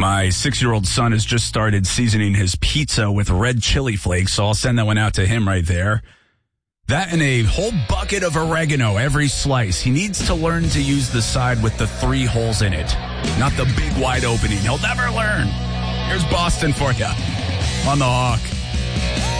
My 6-year-old son has just started seasoning his pizza with red chili flakes, so I'll send that one out to him right there. That and a whole bucket of oregano every slice. He needs to learn to use the side with the 3 holes in it, not the big wide opening. He'll never learn. Here's Boston for you on the Hawk.